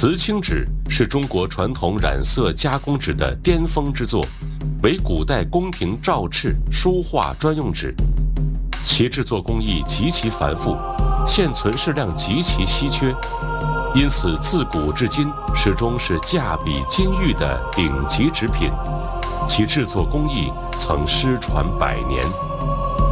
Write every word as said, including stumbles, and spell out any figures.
瓷青纸是中国传统染色加工纸的巅峰之作，为古代宫廷诏敕、书画专用纸，其制作工艺极其繁复，现存世量极其稀缺，因此自古至今始终是价比金玉的顶级纸品，其制作工艺曾失传百年。